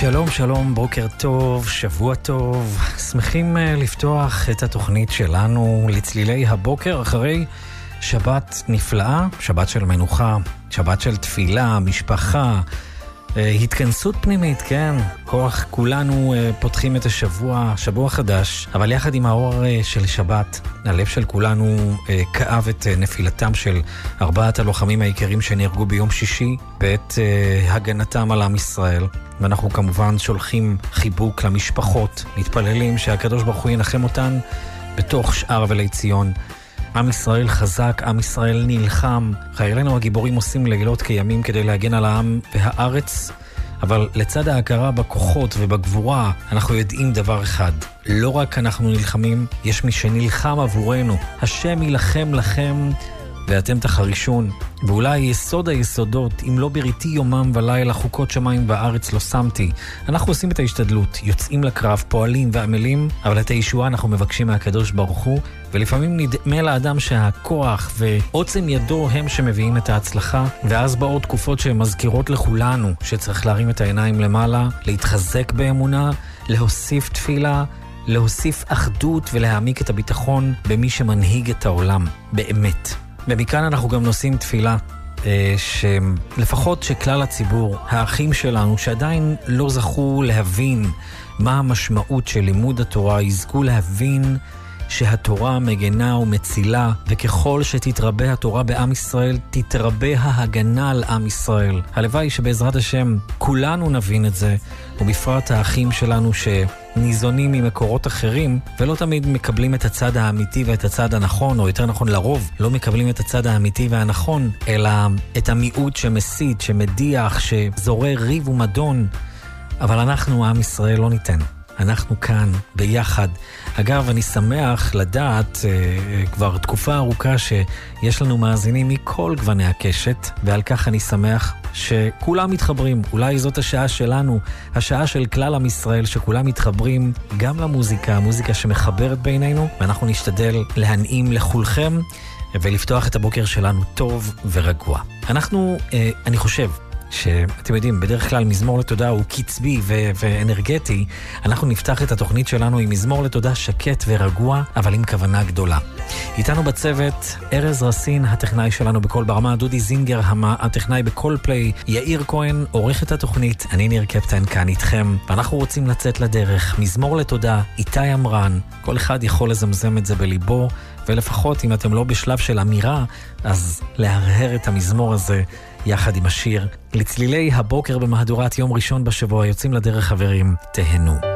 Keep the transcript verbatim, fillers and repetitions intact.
שלום, שלום, בוקר טוב, שבוע טוב. שמחים לפתוח את התוכנית שלנו לצלילי הבוקר אחרי שבת נפלאה, שבת של מנוחה, שבת של תפילה, משפחה, התכנסות פנימית, כן? כוח, כולנו פותחים את השבוע, שבוע חדש, אבל יחד עם האור של שבת, הלב של כולנו כאב את נפילתם של ארבעת הלוחמים העיקרים שנהרגו ביום שישי בעת הגנתם על עם ישראל. ואנחנו כמובן שולחים חיבוק למשפחות, מתפללים שהקדוש ברוך הוא ינחם אותן בתוך שאר אבלי ציון. עם ישראל חזק, עם ישראל נלחם, חיילינו הגיבורים עושים לילות כימים כדי להגן על העם והארץ, אבל לצד ההכרה בכוחות ובגבורה אנחנו יודעים דבר אחד, לא רק אנחנו נלחמים, יש מי שנלחם עבורנו. השם ילחם לכם ואתם תחרישון. ואולי יסוד היסודות, אם לא בריתי יומם ולילה, חוקות שמיים וארץ לא שמתי. אנחנו עושים את ההשתדלות, יוצאים לקרב, פועלים ועמלים, אבל את הישועה אנחנו מבקשים מהקדוש ברוך הוא, ולפעמים נדמה לאדם שהכוח ועוצם ידו הם שמביאים את ההצלחה, ואז באות תקופות שמזכירות לכולנו שצריך להרים את העיניים למעלה, להתחזק באמונה, להוסיף תפילה, להוסיף אחדות ולהעמיק את הביטחון במי שמנהיג את העולם, באמת. ומכאן אנחנו גם נושאים תפילה, שלפחות שכלל הציבור, האחים שלנו שעדיין לא זכו להבין מה המשמעות של לימוד התורה, יזכו להבין שהתורה מגנה ומצילה, וככל שתתרבה התורה בעם ישראל, תתרבה ההגנה על עם ישראל. הלוואי שבעזרת השם כולנו נבין את זה, ובפרט האחים שלנו שניזונים ממקורות אחרים, ולא תמיד מקבלים את הצד האמיתי ואת הצד הנכון, או יותר נכון לרוב, לא מקבלים את הצד האמיתי והנכון, אלא את המיעוט שמסית, שמדיח, שזורר ריב ומדון. אבל אנחנו, עם ישראל, לא ניתן. אנחנו כאן ביחד. אגב, אני שמח לדעת אה, כבר תקופה ארוכה שיש לנו מאזינים מכל גווני הקשת, ועל כך אני שמח שכולם מתחברים. אולי זאת השעה שלנו, השעה של כלל עם ישראל, שכולם מתחברים גם למוזיקה, המוזיקה שמחברת בינינו, ואנחנו נשתדל להנעים לכולכם ולפתוח את הבוקר שלנו טוב ורגוע. אנחנו, אה, אני חושב, שאתם יודעים, בדרך כלל מזמור לתודה הוא קצבי ו- ואנרגטי. אנחנו נפתח את התוכנית שלנו עם מזמור לתודה שקט ורגוע, אבל עם כוונה גדולה. איתנו בצוות ארז רסין, הטכנאי שלנו בכל ברמה, דודי זינגר, הטכנאי בכל פליי, יאיר כהן, עורך את התוכנית, אני ניר קפטן כאן איתכם, ואנחנו רוצים לצאת לדרך. מזמור לתודה, איתי אמרן, כל אחד יכול לזמזם את זה בליבו, ולפחות אם אתם לא בשלב של אמירה, אז להרהר את המזמור הזה יחד עם השיר. לצלילי הבוקר במהדורת יום ראשון בשבוע, יוצאים לדרך חברים, תהנו.